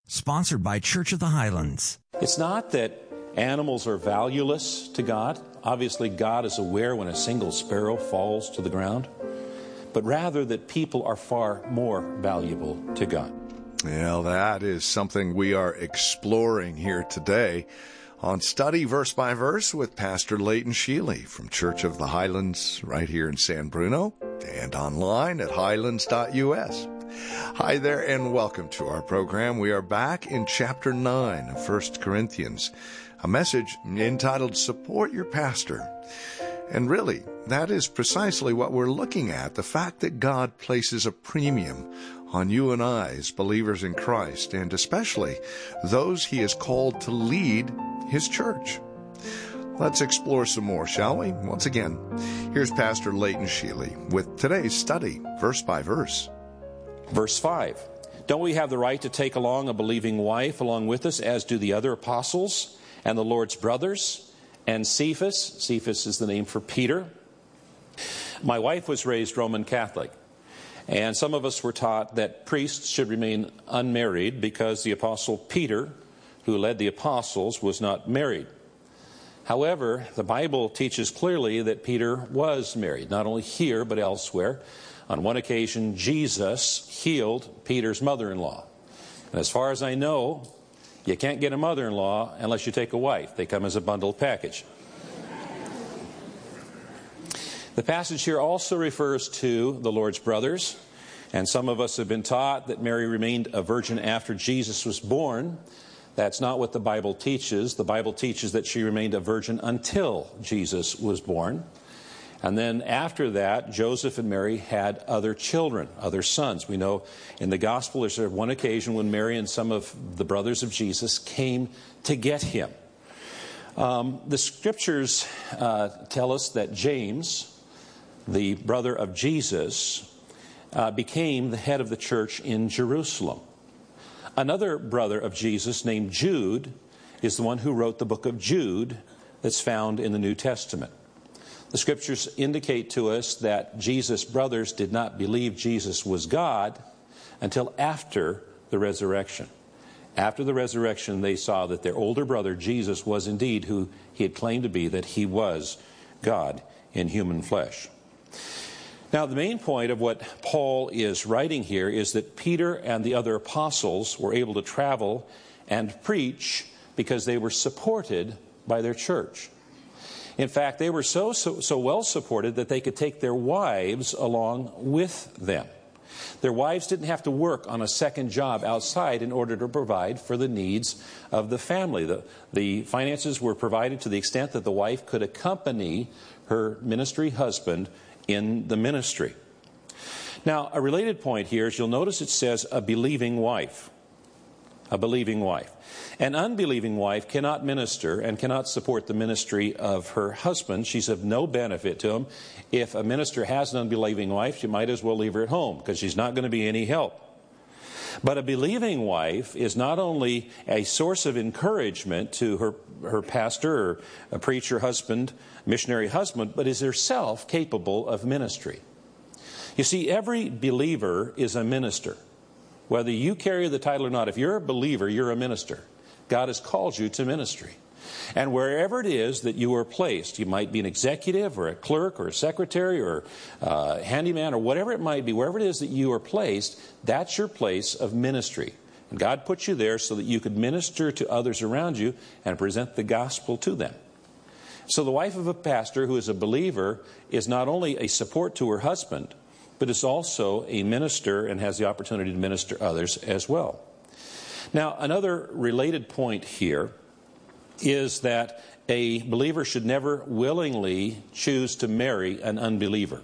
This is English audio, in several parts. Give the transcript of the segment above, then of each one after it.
Sponsored by Church of the Highlands. It's not that animals are valueless to God. Obviously, God is aware when a single sparrow falls to the ground. But rather that people are far more valuable to God. Well, that is something we are exploring here today on Study Verse by Verse with Pastor Leighton Sheely from Church of the Highlands right here in San Bruno and online at highlands.us. Hi there and welcome to our program. We are back in chapter 9 of 1 Corinthians, a message entitled Support Your Pastor. And really, that is precisely what we're looking at, the fact that God places a premium on you and I as believers in Christ, and especially those He has called to lead His church. Let's explore some more, shall we? Once again, here's Pastor Leighton Sheely with today's study, Verse by Verse. Verse 5, don't we have the right to take along a believing wife along with us, as do the other apostles and the Lord's brothers, and Cephas? Cephas is the name for Peter. My wife was raised Roman Catholic, and some of us were taught that priests should remain unmarried because the apostle Peter, who led the apostles, was not married. However, the Bible teaches clearly that Peter was married, not only here but elsewhere. On one occasion, Jesus healed Peter's mother-in-law. And as far as I know, you can't get a mother-in-law unless you take a wife. They come as a bundled package. The passage here also refers to the Lord's brothers. And some of us have been taught that Mary remained a virgin after Jesus was born. That's not what the Bible teaches. The Bible teaches that she remained a virgin until Jesus was born. And then after that, Joseph and Mary had other children, other sons. We know in the gospel there's one occasion when Mary and some of the brothers of Jesus came to get him. The scriptures tell us that James, the brother of Jesus, became the head of the church in Jerusalem. Another brother of Jesus named Jude is the one who wrote the book of Jude that's found in the New Testament. The scriptures indicate to us that Jesus' brothers did not believe Jesus was God until after the resurrection. After the resurrection, they saw that their older brother, Jesus, was indeed who he had claimed to be, that he was God in human flesh. Now, the main point of what Paul is writing here is that Peter and the other apostles were able to travel and preach because they were supported by their church. In fact, they were so well supported that they could take their wives along with them. Their wives didn't have to work on a second job outside in order to provide for the needs of the family. The finances were provided to the extent that the wife could accompany her ministry husband in the ministry. Now, a related point here is you'll notice it says a believing wife. A believing wife. An unbelieving wife cannot minister and cannot support the ministry of her husband. She's of no benefit to him. If a minister has an unbelieving wife, you might as well leave her at home because she's not going to be any help. But a believing wife is not only a source of encouragement to her pastor or a preacher husband, missionary husband, but is herself capable of ministry. You see, every believer is a minister. Whether you carry the title or not, if you're a believer, you're a minister. God has called you to ministry. And wherever it is that you are placed, you might be an executive or a clerk or a secretary or a handyman or whatever it might be, wherever it is that you are placed, that's your place of ministry. And God put you there so that you could minister to others around you and present the gospel to them. So the wife of a pastor who is a believer is not only a support to her husband, but is also a minister and has the opportunity to minister others as well. Now, another related point here is that a believer should never willingly choose to marry an unbeliever.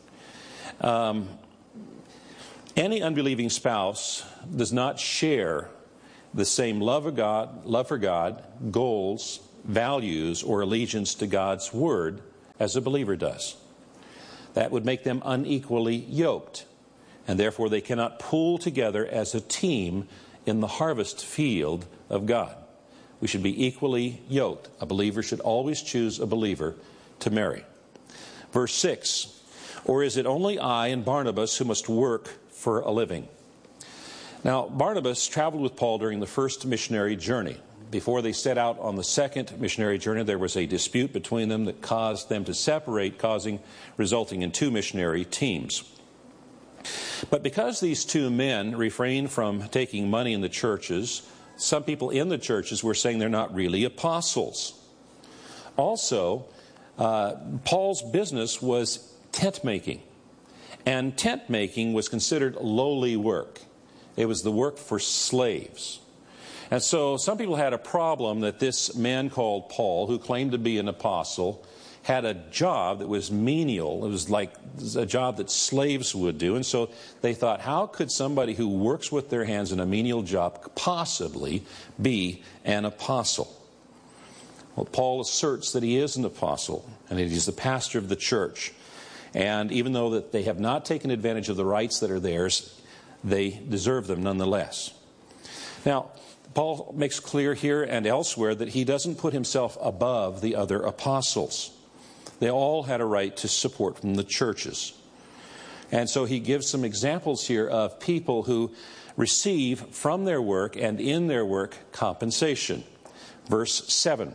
Any unbelieving spouse does not share the same love for God, goals, values, or allegiance to God's Word as a believer does. That would make them unequally yoked, and therefore they cannot pull together as a team in the harvest field of God. We should be equally yoked. A believer should always choose a believer to marry. Verse 6, or is it only I and Barnabas who must work for a living? Now, Barnabas traveled with Paul during the first missionary journey. Before they set out on the second missionary journey, there was a dispute between them that caused them to separate, resulting in 2 missionary teams. But because these 2 men refrained from taking money in the churches, some people in the churches were saying they're not really apostles. Also, Paul's business was tent making. And tent making was considered lowly work. It was the work for slaves. And so some people had a problem that this man called Paul, who claimed to be an apostle, had a job that was menial. It was like a job that slaves would do. And so they thought, how could somebody who works with their hands in a menial job possibly be an apostle? Well, Paul asserts that he is an apostle and that he's the pastor of the church. And even though that they have not taken advantage of the rights that are theirs, they deserve them nonetheless. Now, Paul makes clear here and elsewhere that he doesn't put himself above the other apostles. They all had a right to support from the churches. And so he gives some examples here of people who receive from their work and in their work compensation. Verse 7.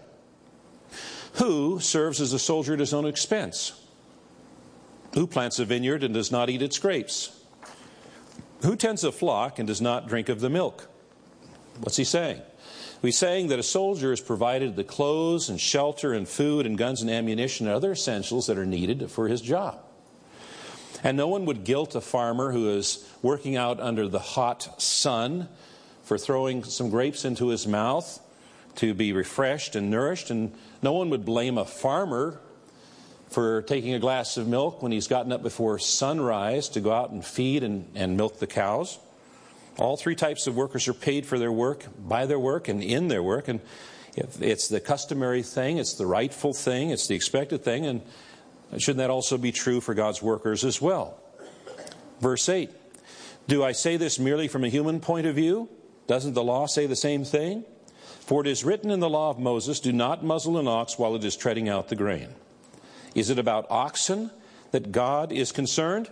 Who serves as a soldier at his own expense? Who plants a vineyard and does not eat its grapes? Who tends a flock and does not drink of the milk? What's he saying? He's saying that a soldier is provided the clothes and shelter and food and guns and ammunition and other essentials that are needed for his job. And no one would guilt a farmer who is working out under the hot sun for throwing some grapes into his mouth to be refreshed and nourished. And no one would blame a farmer for taking a glass of milk when he's gotten up before sunrise to go out and feed and milk the cows. All 3 types of workers are paid for their work, by their work, and in their work. And it's the customary thing, it's the rightful thing, it's the expected thing. And shouldn't that also be true for God's workers as well? Verse 8. Do I say this merely from a human point of view? Doesn't the law say the same thing? For it is written in the law of Moses, do not muzzle an ox while it is treading out the grain. Is it about oxen that God is concerned?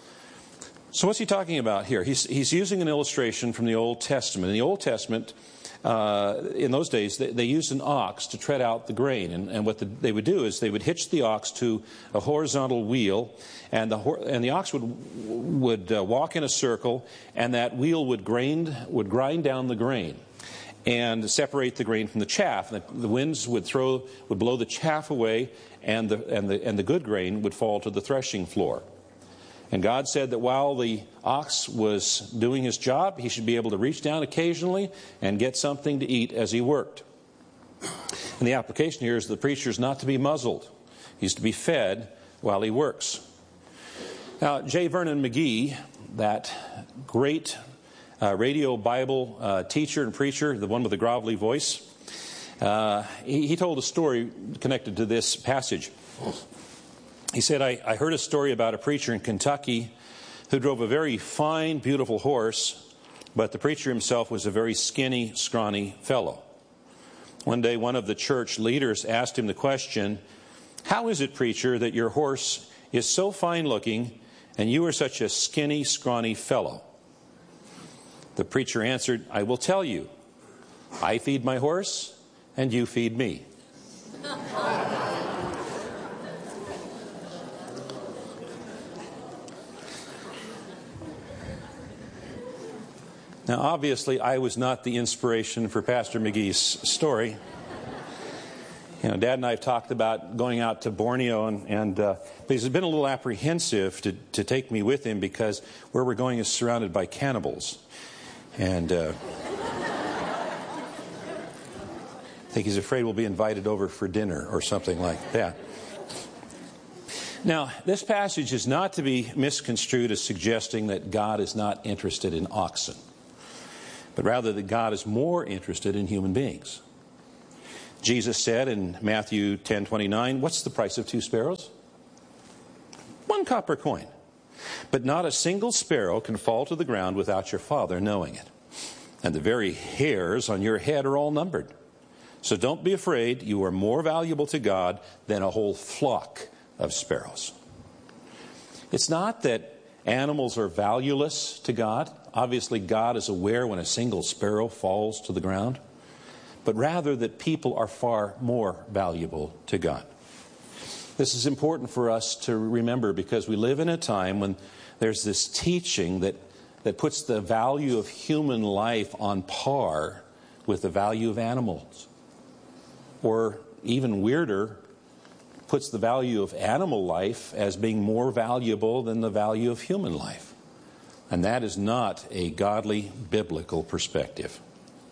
So what's he talking about here? He's using an illustration from the Old Testament. In the Old Testament, in those days, they used an ox to tread out the grain. And what they would do is they would hitch the ox to a horizontal wheel, and the ox would walk in a circle, and that wheel would grind down the grain and separate the grain from the chaff. The winds would blow the chaff away, and the good grain would fall to the threshing floor. And God said that while the ox was doing his job, he should be able to reach down occasionally and get something to eat as he worked. And the application here is the preacher is not to be muzzled. He's to be fed while he works. Now, J. Vernon McGee, that great radio Bible teacher and preacher, the one with the grovelly voice, he told a story connected to this passage. He said, I heard a story about a preacher in Kentucky who drove a very fine, beautiful horse, but the preacher himself was a very skinny, scrawny fellow. One day, one of the church leaders asked him the question, how is it, preacher, that your horse is so fine-looking and you are such a skinny, scrawny fellow? The preacher answered, I will tell you. I feed my horse and you feed me. Now, obviously, I was not the inspiration for Pastor McGee's story. You know, Dad and I have talked about going out to Borneo, but he's been a little apprehensive to take me with him because where we're going is surrounded by cannibals. And I think he's afraid we'll be invited over for dinner or something like that. Now, this passage is not to be misconstrued as suggesting that God is not interested in oxen, but rather that God is more interested in human beings. Jesus said in Matthew 10:29, what's the price of 2 sparrows? 1 copper coin. But not a single sparrow can fall to the ground without your Father knowing it. And the very hairs on your head are all numbered. So don't be afraid. You are more valuable to God than a whole flock of sparrows. It's not that animals are valueless to God. Obviously, God is aware when a single sparrow falls to the ground, but rather that people are far more valuable to God. This is important for us to remember because we live in a time when there's this teaching that puts the value of human life on par with the value of animals. Or even weirder, puts the value of animal life as being more valuable than the value of human life. And that is not a godly, biblical perspective.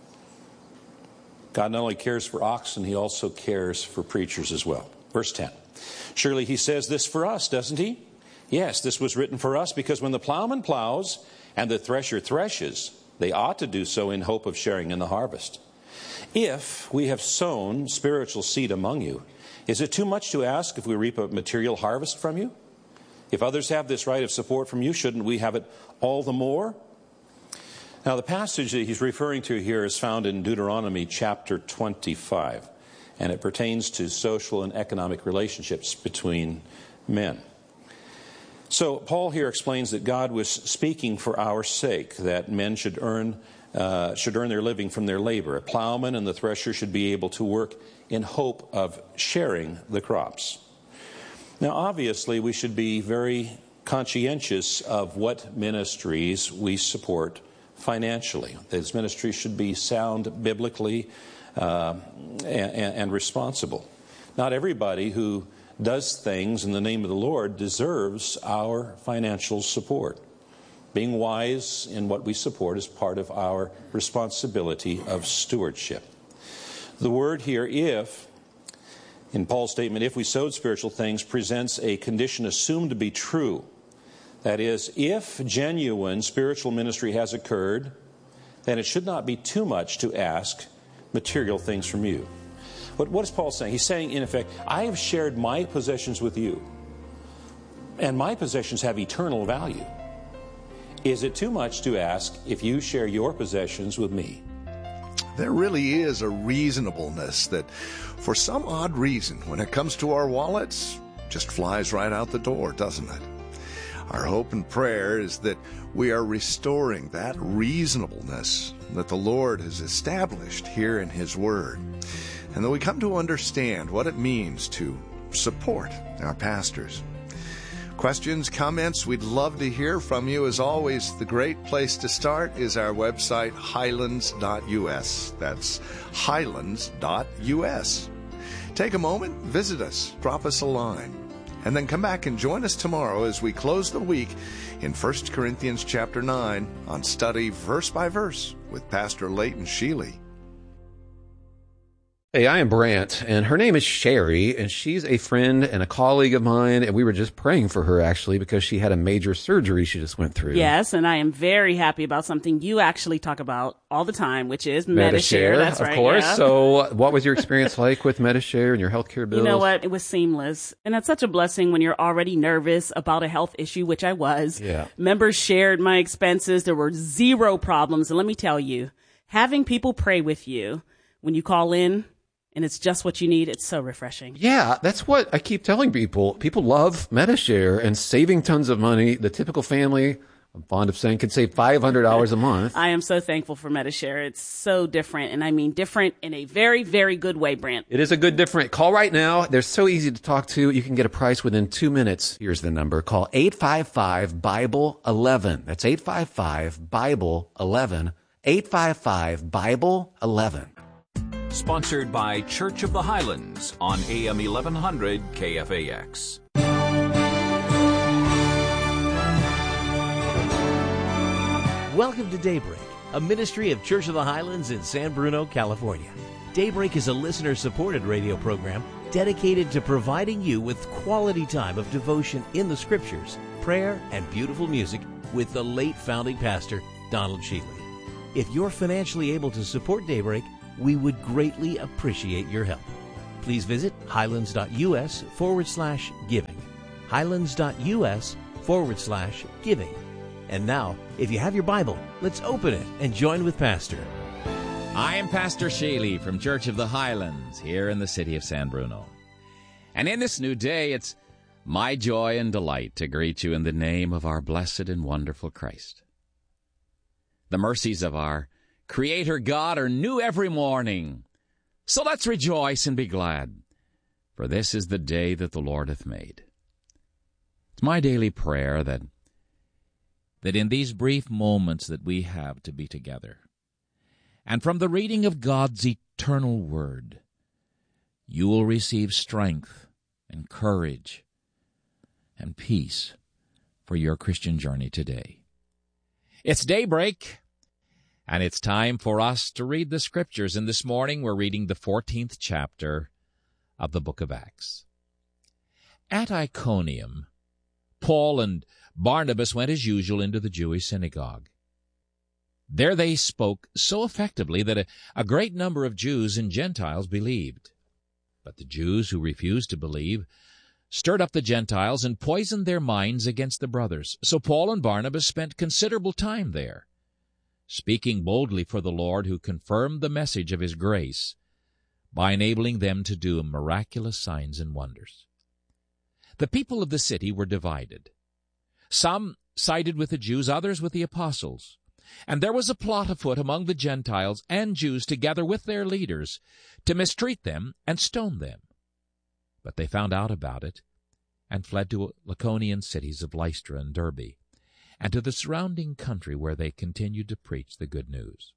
God not only cares for oxen, he also cares for preachers as well. Verse 10. Surely he says this for us, doesn't he? Yes, this was written for us because when the plowman plows and the thresher threshes, they ought to do so in hope of sharing in the harvest. If we have sown spiritual seed among you, is it too much to ask if we reap a material harvest from you? If others have this right of support from you, shouldn't we have it all the more? Now, the passage that he's referring to here is found in Deuteronomy chapter 25, and it pertains to social and economic relationships between men. So Paul here explains that God was speaking for our sake, that men should earn their living from their labor. A plowman and the thresher should be able to work in hope of sharing the crops. Now, obviously, we should be very conscientious of what ministries we support financially. These ministries should be sound biblically and responsible. Not everybody who does things in the name of the Lord deserves our financial support. Being wise in what we support is part of our responsibility of stewardship. The word here, if, in Paul's statement, if we sowed spiritual things, presents a condition assumed to be true. That is, if genuine spiritual ministry has occurred, then it should not be too much to ask material things from you. But what is Paul saying? He's saying, in effect, I have shared my possessions with you, and my possessions have eternal value. Is it too much to ask if you share your possessions with me? There really is a reasonableness that, for some odd reason, when it comes to our wallets, just flies right out the door, doesn't it? Our hope and prayer is that we are restoring that reasonableness that the Lord has established here in His Word, and that we come to understand what it means to support our pastors. Questions, comments, we'd love to hear from you. As always, the great place to start is our website, highlands.us. That's highlands.us. Take a moment, visit us, drop us a line, and then come back and join us tomorrow as we close the week in 1 Corinthians chapter 9 on Study Verse by Verse with Pastor Leighton Sheely. Hey, I am Brant, and her name is Sherry, and she's a friend and a colleague of mine, and we were just praying for her, actually, because she had a major surgery she just went through. Yes, and I am very happy about something you actually talk about all the time, which is Medi-Share. That's right, of course. Yeah. So what was your experience like with Medi-Share and your healthcare bills? You know what? It was seamless, and that's such a blessing when you're already nervous about a health issue, which I was. Yeah. Members shared my expenses. There were zero problems, and let me tell you, having people pray with you when you call in, and it's just what you need, it's so refreshing. Yeah, that's what I keep telling people. People love Medi-Share and saving tons of money. The typical family, I'm fond of saying, can save $500 a month. I am so thankful for Medi-Share. It's so different, and I mean different in a very, very good way, Brant. It is a good different. Call right now. They're so easy to talk to. You can get a price within 2 minutes. Here's the number. Call 855-BIBLE-11. That's 855-BIBLE-11. 855-BIBLE-11. Sponsored by Church of the Highlands on AM 1100 KFAX. Welcome to Daybreak, a ministry of Church of the Highlands in San Bruno, California. Daybreak is a listener-supported radio program dedicated to providing you with quality time of devotion in the Scriptures, prayer, and beautiful music with the late founding pastor, Donald Sheely. If you're financially able to support Daybreak, we would greatly appreciate your help. Please visit highlands.us/giving. Highlands.us/giving. And now, if you have your Bible, let's open it and join with Pastor. I am Pastor Sheely from Church of the Highlands here in the city of San Bruno. And in this new day, it's My joy and delight to greet you in the name of our blessed and wonderful Christ. The mercies of our Creator God are new every morning. So let's rejoice and be glad, for this is the day that the Lord hath made. It's my daily prayer that in these brief moments that we have to be together, and from the reading of God's eternal Word, you will receive strength and courage and peace for your Christian journey today. It's daybreak, and it's time for us to read the Scriptures. And this morning we're reading the 14th chapter of the book of Acts. At Iconium, Paul and Barnabas went as usual into the Jewish synagogue. There they spoke so effectively that a great number of Jews and Gentiles believed. But the Jews who refused to believe stirred up the Gentiles and poisoned their minds against the brothers. So Paul and Barnabas spent considerable time there, speaking boldly for the Lord, who confirmed the message of his grace by enabling them to do miraculous signs and wonders. The people of the city were divided. Some sided with the Jews, others with the apostles. And there was a plot afoot among the Gentiles and Jews, together with their leaders, to mistreat them and stone them. But they found out about it and fled to Lycaonian cities of Lystra and Derbe, and to the surrounding country, where they continued to preach the good news.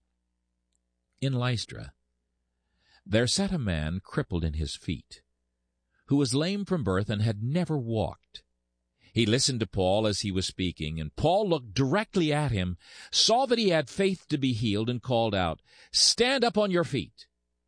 In Lystra there sat a man crippled in his feet, who was lame from birth and had never walked. He listened to Paul as he was speaking, and Paul looked directly at him, saw that he had faith to be healed, and called out, "Stand up on your feet."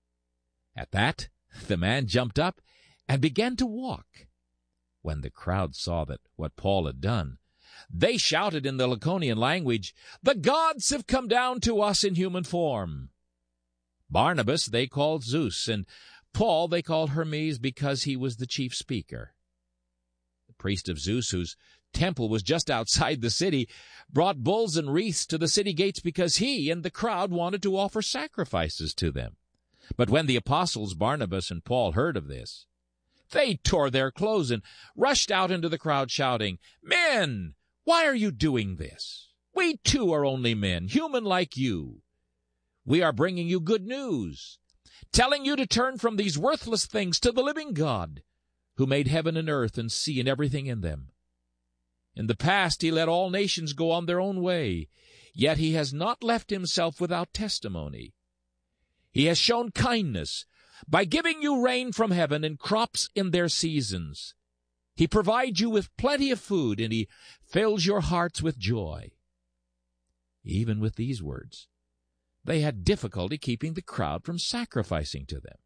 At that, the man jumped up and began to walk. When the crowd saw that what Paul had done, they shouted in the Lycaonian language, "The gods have come down to us in human form." Barnabas they called Zeus, and Paul they called Hermes, because he was the chief speaker. The priest of Zeus, whose temple was just outside the city, brought bulls and wreaths to the city gates because he and the crowd wanted to offer sacrifices to them. But when the apostles Barnabas and Paul heard of this, they tore their clothes and rushed out into the crowd, shouting, "Men, why are you doing this? We too are only men, human like you. We are bringing you good news, telling you to turn from these worthless things to the living God, who made heaven and earth and sea and everything in them. In the past he let all nations go on their own way, yet he has not left himself without testimony. He has shown kindness by giving you rain from heaven and crops in their seasons. He provides you with plenty of food, and he fills your hearts with joy." Even with these words, they had difficulty keeping the crowd from sacrificing to them.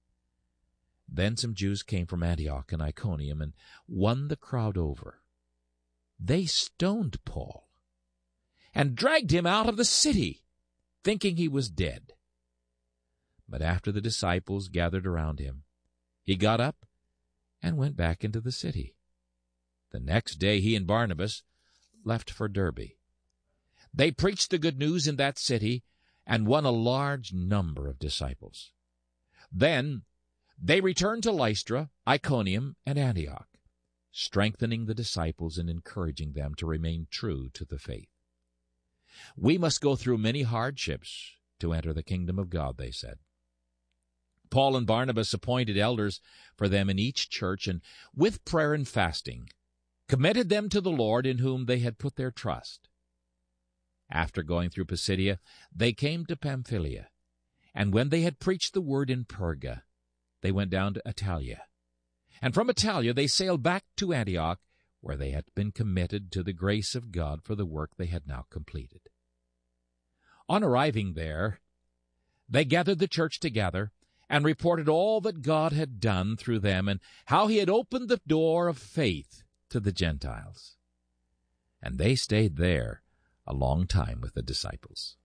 Then some Jews came from Antioch and Iconium and won the crowd over. They stoned Paul and dragged him out of the city, thinking he was dead. But after the disciples gathered around him, he got up and went back into the city. The next day he and Barnabas left for Derbe. They preached the good news in that city and won a large number of disciples. Then they returned to Lystra, Iconium, and Antioch, strengthening the disciples and encouraging them to remain true to the faith. "We must go through many hardships to enter the kingdom of God," they said. Paul and Barnabas appointed elders for them in each church, and with prayer and fasting committed them to the Lord, in whom they had put their trust. After going through Pisidia, they came to Pamphylia, and when they had preached the word in Perga, they went down to Attalia. And from Attalia they sailed back to Antioch, where they had been committed to the grace of God for the work they had now completed. On arriving there, they gathered the church together and reported all that God had done through them, and how he had opened the door of faith to the Gentiles. And they stayed there a long time with the disciples.